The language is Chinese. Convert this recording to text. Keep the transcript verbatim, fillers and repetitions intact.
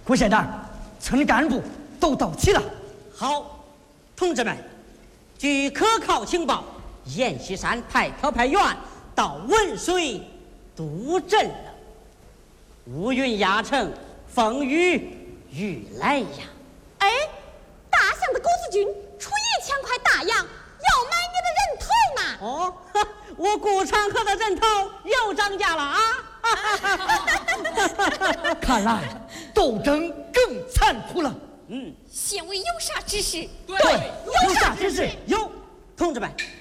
郭县长，村干部都到齐了。 好，同志们，据可靠情报，阎锡山派特派员到文水督阵了。乌云压城，风雨欲来呀！ 哎，大象的狗子军出一千块大洋，要买你的人头呢。 哦，我顾长河的人头又涨价了啊！ 看来斗争更残酷了。 嗯， 县委有啥指示？ 对， 有啥指示？ 有，同志们，